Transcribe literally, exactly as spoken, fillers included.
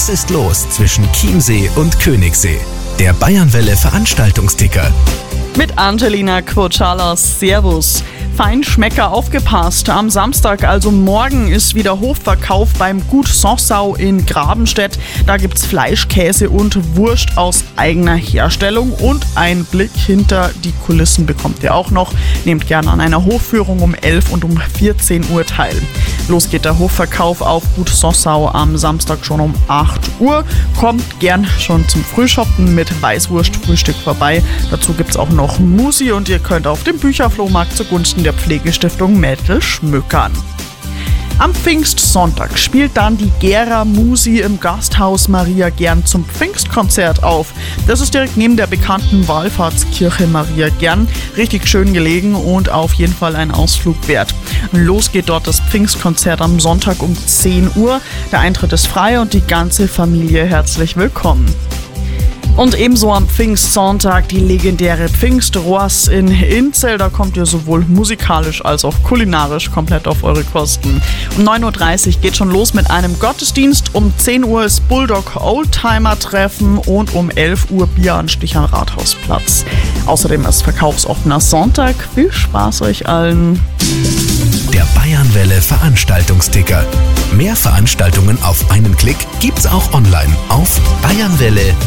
Was ist los zwischen Chiemsee und Königssee? Der Bayernwelle Veranstaltungsticker. Mit Angelina Quotschalas. Servus. Feinschmecker, aufgepasst. Am Samstag, also morgen, ist wieder Hofverkauf beim Gut Sonsau in Grabenstedt. Da gibt's Fleisch, Käse und Wurst aus eigener Herstellung. Und ein Blick hinter die Kulissen bekommt ihr auch noch. Nehmt gerne an einer Hofführung um elf und um vierzehn Uhr teil. Los geht der Hofverkauf auf Gut Sonsau am Samstag schon um acht Uhr. Kommt gern schon zum Frühshoppen mit Weißwurstfrühstück vorbei. Dazu gibt's auch noch Musi und ihr könnt auf dem Bücherflohmarkt zugunsten der Pflegestiftung Mädel schmückern. Am Pfingstsonntag spielt dann die Gera Musi im Gasthaus Maria Gern zum Pfingstkonzert auf. Das ist direkt neben der bekannten Wallfahrtskirche Maria Gern. Richtig schön gelegen und auf jeden Fall ein Ausflug wert. Los geht dort das Pfingstkonzert am Sonntag um zehn Uhr. Der Eintritt ist frei und die ganze Familie herzlich willkommen. Und ebenso am Pfingstsonntag die legendäre Pfingstroas in Inzell. Da kommt ihr sowohl musikalisch als auch kulinarisch komplett auf eure Kosten. Um neun Uhr dreißig geht schon los mit einem Gottesdienst. Um zehn Uhr ist Bulldog Oldtimer Treffen und um elf Uhr Bieranstich am Rathausplatz. Außerdem ist verkaufsoffener Sonntag. Viel Spaß euch allen. Der Bayernwelle Veranstaltungsticker. Mehr Veranstaltungen auf einen Klick gibt's auch online auf bayernwelle